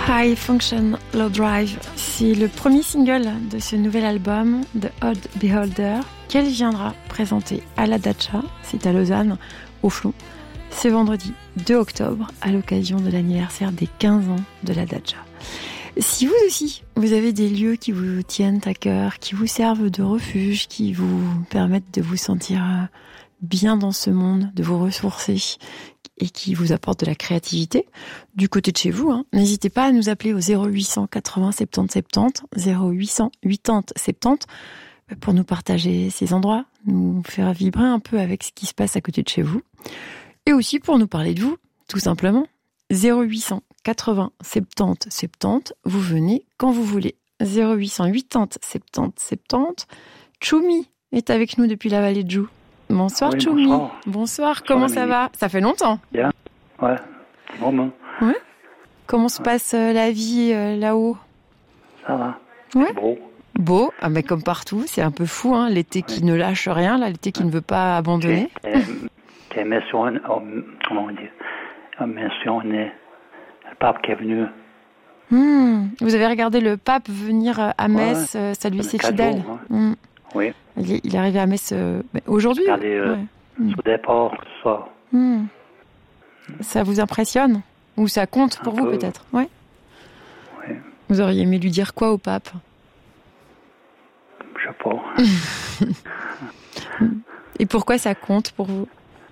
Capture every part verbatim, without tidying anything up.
High Function Low Drive, c'est le premier single de ce nouvel album The Odd Beholder qu'elle viendra présenter à la Dacha, c'est à Lausanne, au Flon, ce vendredi deux octobre à l'occasion de l'anniversaire des quinze ans de la Dacha. Si vous aussi, vous avez des lieux qui vous tiennent à cœur, qui vous servent de refuge, qui vous permettent de vous sentir bien dans ce monde, de vous ressourcer et qui vous apportent de la créativité du côté de chez vous, hein, n'hésitez pas à nous appeler au zéro huit cent quatre-vingts soixante-dix soixante-dix, zéro huit cent quatre-vingts soixante-dix pour nous partager ces endroits, nous faire vibrer un peu avec ce qui se passe à côté de chez vous et aussi pour nous parler de vous, tout simplement. zéro huit cent quatre-vingts soixante-dix soixante-dix, vous venez quand vous voulez. zéro huit cent quatre-vingts soixante-dix soixante-dix. Choumi est avec nous depuis la vallée de Joux. Bonsoir oui, Choumi. Bonsoir. Bonsoir, comment bonsoir, ça va? Ça fait longtemps. Bien, ouais, petit moment. Ouais. Comment se ouais. passe euh, la vie euh, là-haut? Ça va, ouais. C'est beau. Beau, ah, mais comme partout, c'est un peu fou, hein, l'été ouais. qui ne lâche rien, là, l'été qui ne veut pas abandonner. Qui est mentionné, comment on dit, mentionné le pape qui est venu. Mmh. Vous avez regardé le pape venir à Metz, ouais. euh, saluer ses fidèles. Jours, hein. mmh. Oui. Il est, il est arrivé à Metz euh, aujourd'hui. Regardez euh, ouais. mmh. au départ ce soir. Mmh. Ça vous impressionne? Ou ça compte pour un vous peu. Peut-être? Ouais. Oui. Vous auriez aimé lui dire quoi au pape? Je sais pas. Et pourquoi ça compte pour vous?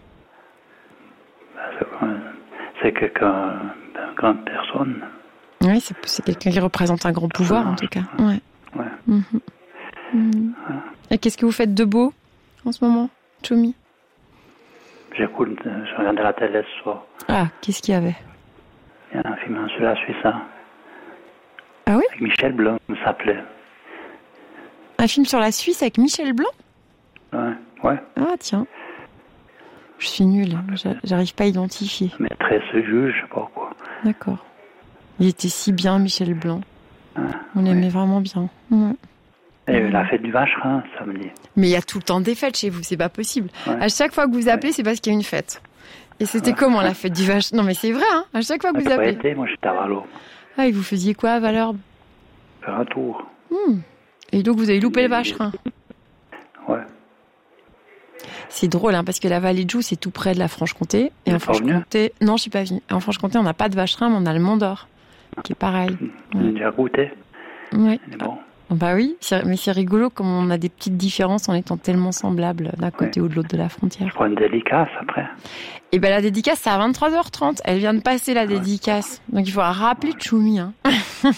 C'est quelqu'un d'une grande personne. Oui, c'est, c'est quelqu'un qui représente un grand pouvoir, en tout cas. Ouais. Ouais. Mmh. Mmh. Et qu'est-ce que vous faites de beau en ce moment, Choumi? J'écoute, je regardais la télé ce soir. Ah, qu'est-ce qu'il y avait? Il y a un film sur la Suisse. Hein. Ah oui? Avec Michel Blanc, il s'appelait. Un film sur la Suisse avec Michel Blanc? Ouais, ouais. Ah tiens. Je suis nulle, j'arrive pas à identifier. Maîtresse juge, je sais pas quoi. D'accord. Il était si bien, Michel Blanc. Ah, On l'aimait oui. vraiment bien. Ouais. Et mmh. la fête du vacherin, samedi. Mais il y a tout le temps des fêtes chez vous, c'est pas possible. Ouais. À chaque fois que vous appelez, ouais. c'est parce qu'il y a une fête. Et c'était ouais. comment la fête du vacherin? Non mais c'est vrai, hein. À chaque fois que vous appelez. Été, moi j'étais à Valorbe. Ah, et vous faisiez quoi à Valorbe? Faire un tour. Mmh. Et donc vous avez loupé le vacherin? Ouais. C'est drôle, hein, parce que la vallée de Joux, c'est tout près de la Franche-Comté. Et en Franche-Comté, non, je suis pas venue. En Franche-Comté, on n'a pas de vacherin, mais on a le Mont d'Or, qui est pareil. On ouais. a déjà goûté. Oui. Bon. Bah oui, c'est, mais c'est rigolo comme on a des petites différences en étant tellement semblables d'un côté ouais. ou de l'autre de la frontière. Je prends une dédicace après. Et ben la dédicace, c'est à vingt-trois heures trente. Elle vient de passer la dédicace. Donc il faut rappeler ouais. Choumi. Hein. ouais.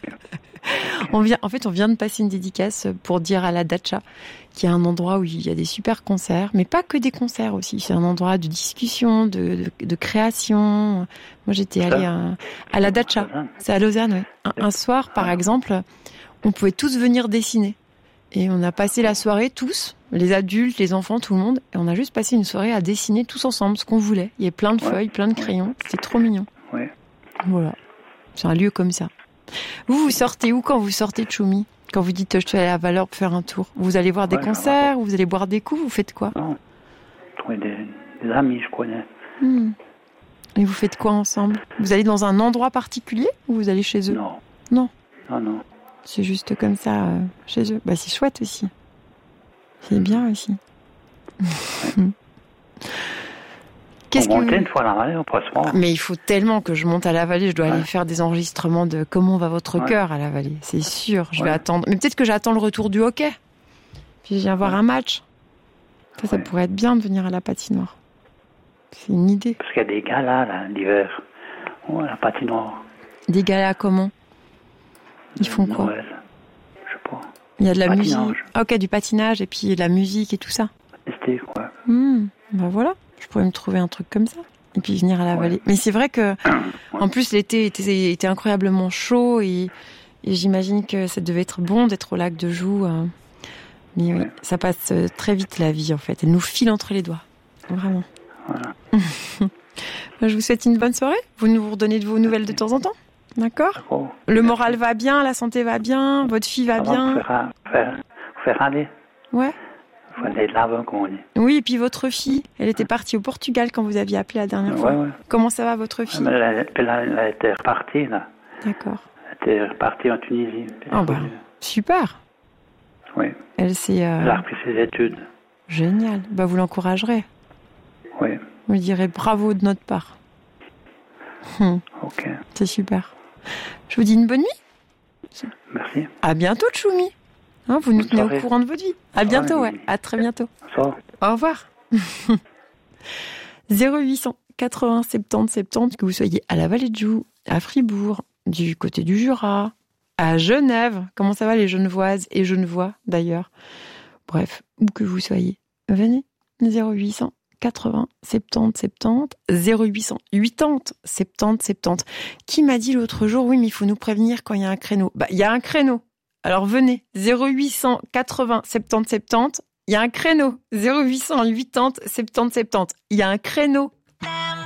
On vient, en fait, on vient de passer une dédicace pour dire à la Dacha qu'il y a un endroit où il y a des super concerts, mais pas que des concerts aussi. C'est un endroit de discussion, de, de, de création. Moi, j'étais allée à, à la Dacha. C'est à Lausanne, oui. Un, un soir, par exemple, on pouvait tous venir dessiner. Et on a passé la soirée, tous, les adultes, les enfants, tout le monde. Et on a juste passé une soirée à dessiner tous ensemble ce qu'on voulait. Il y avait plein de feuilles, plein de crayons. C'était trop mignon. Ouais. Voilà. C'est un lieu comme ça. Vous, vous sortez où quand vous sortez de Choumi? Quand vous dites je vais aller à Valorbe faire un tour, vous allez voir des ouais, concerts, vous allez boire des coups, vous faites quoi? Non, trouver des, des amis, je connais. Hmm. Et vous faites quoi ensemble? Vous allez dans un endroit particulier ou vous allez chez eux? Non. Non. Non, non. C'est juste comme ça euh, chez eux. Bah c'est chouette aussi. C'est bien aussi. Ouais. Qu'est-ce on que... une fois à la vallée, on passe pas. Mais il faut tellement que je monte à la vallée, je dois ouais. aller faire des enregistrements de comment va votre ouais. cœur à la vallée. C'est sûr, je ouais. vais attendre. Mais peut-être que j'attends le retour du hockey. Puis je viens voir ouais. un match. Ça, ouais. ça pourrait être bien de venir à la patinoire. C'est une idée. Parce qu'il y a des galas, là, l'hiver. Ouais, à la patinoire. Des galas comment? Ils font quoi? Noël. Je sais pas. Il y a de la patinage. musique. Ah, ok, du patinage et puis de la musique et tout ça. C'était quoi? Mmh, ben voilà. Je pourrais me trouver un truc comme ça. Et puis venir à la ouais. vallée. Mais c'est vrai que, ouais. en plus, l'été était, était incroyablement chaud et, et j'imagine que ça devait être bon d'être au lac de Joux. Euh. Mais ouais. oui, ça passe très vite la vie, en fait. Elle nous file entre les doigts. Vraiment. Voilà. Je vous souhaite une bonne soirée. Vous nous redonnez de vos nouvelles de temps en temps. D'accord? Oh, le moral va bien, la santé va bien, votre fille va ça bien. Vous faire, faire, faire aller. Ouais. Il faut aller de l'avant, comme on dit. Oui, et puis votre fille, elle était partie au Portugal quand vous aviez appelé la dernière ouais, fois. Ouais. Comment ça va, votre fille? Elle, elle, elle était repartie, là. D'accord. Elle était repartie en Tunisie. Ah bah, super. Oui. Elle s'est... Euh... Elle a repris ses études. Génial. Bah, vous l'encouragerez. Oui. Vous lui direz bravo de notre part. Hum. Ok. C'est super. Je vous dis une bonne nuit. Merci. À bientôt, Tchoumi. Hein, vous nous tenez au courant de votre vie. À bientôt, ouais. Oui. À très bientôt. Bonsoir. Au revoir. zéro huit cent quatre-vingts soixante-dix soixante-dix, que vous soyez à la Vallée de Joux, à Fribourg, du côté du Jura, à Genève. Comment ça va les Genevoises et Genevois d'ailleurs? Bref, où que vous soyez, venez. zéro huit cent quatre-vingts soixante-dix soixante-dix, zéro huit cent quatre-vingts soixante-dix soixante-dix. Qui m'a dit l'autre jour, oui, mais il faut nous prévenir quand il y a un créneau. Bah, il y a un créneau. Alors venez, zéro huit cent quatre-vingts soixante-dix soixante-dix, il y a un créneau. zéro huit cent quatre-vingts soixante-dix soixante-dix, il y a un créneau.